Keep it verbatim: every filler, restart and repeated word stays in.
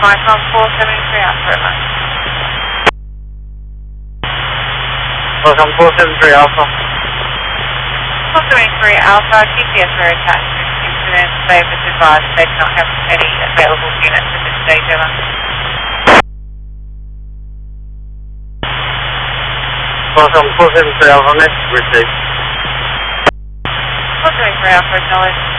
Micron four seven three Alpha at lunch. Welcome four seven three Alpha. four seven three Alpha, G P S are attached to this incident. They have advised they do not have any available units at this stage ever. Welcome four seven three Alpha, message received. four seven three Alpha, acknowledged.